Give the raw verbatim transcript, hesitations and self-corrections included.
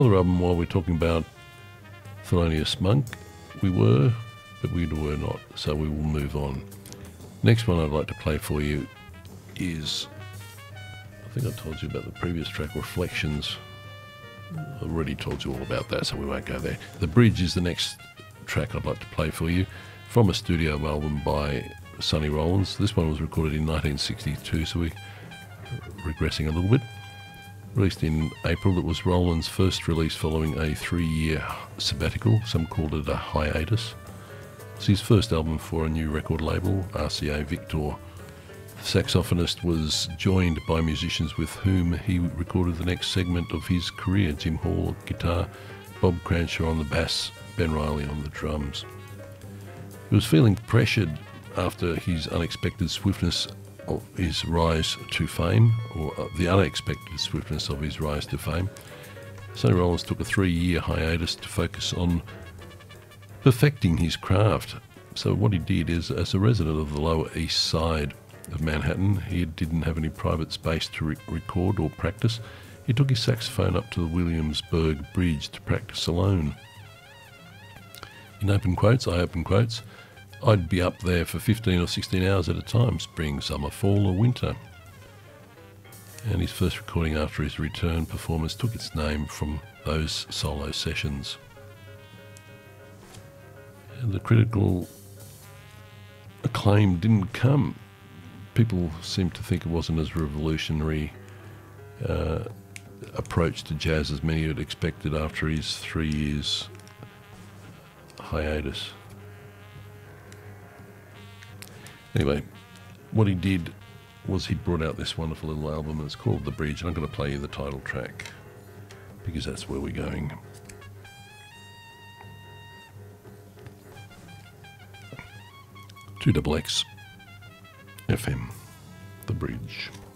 Another album, while we're talking about Thelonious Monk, we were, but we were not, so we will move on. Next one I'd like to play for you is, I think I told you about the previous track, Reflections. I already told you all about that, so we won't go there. The Bridge is the next track I'd like to play for you from a studio album by Sonny Rollins. This one was recorded in nineteen sixty-two, so we're regressing a little bit. Released in April, it was Rollins' first release following a three-year sabbatical. Some called it a hiatus. It's his first album for a new record label, R C A Victor. The saxophonist was joined by musicians with whom he recorded the next segment of his career: Jim Hall guitar, Bob Cranshaw on the bass, Ben Riley on the drums. He was feeling pressured after his unexpected swiftness of his rise to fame, or the unexpected swiftness of his rise to fame. Sonny Rollins took a three-year hiatus to focus on perfecting his craft. So what he did is, as a resident of the Lower East Side of Manhattan, he didn't have any private space to re- record or practice. He took his saxophone up to the Williamsburg Bridge to practice alone. In open quotes, I open quotes, I'd be up there for fifteen or sixteen hours at a time, spring, summer, fall or winter. And his first recording after his return performance took its name from those solo sessions. And the critical acclaim didn't come. People seemed to think it wasn't as revolutionary uh, approach to jazz as many had expected after his three years hiatus. Anyway, what he did was he brought out this wonderful little album, and it's called The Bridge, and I'm going to play you the title track because that's where we're going. two X X F M, The Bridge.